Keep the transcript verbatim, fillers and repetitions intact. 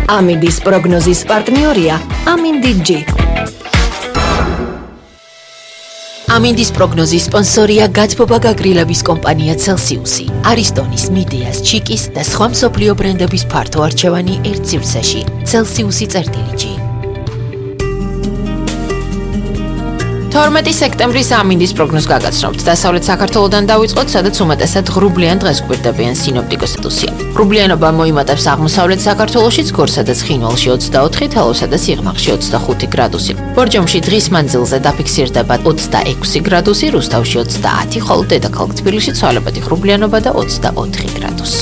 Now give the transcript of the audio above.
ამინდის პროგნოზის პარტნიორია ამინდი-G. ამინდის პროგნოზის სპონსორია გაძბობა გაგრილების კომპანია Celsius-ი, არისტონის, მიდეას, ჩიკის და სხვა მსოფლიო ბრენდების ფართო არჩევანი ერთ სივრცეში. Celsius-ი წერტილი-G. თორმეტი სექტემბრის ამინდის პროგნოზს გაგაცნობთ. დასავლეთ საქართველოდან დავიწყოთ, სადაც უმეტესად ღრუბლიან დღეს გვერდებიან სინოპტიკოსტუსია. ღრუბლიანობა მოიმატებს აღმოსავლეთ საქართველოშიც, გორსა და ცხინვალში ოცდაოთხი, თელავსა და სიღნაღში ოცდახუთი გრადუსი. ბორჯომში დღის მანძილზე დაფიქსირდება ოცდაექვსი გრადუსი, რუსთავში ოცდაათი, ხოლო დედაქალაქ თბილისში ცვალებადი ღრუბლიანობა და ოცდაოთხი გრადუსი.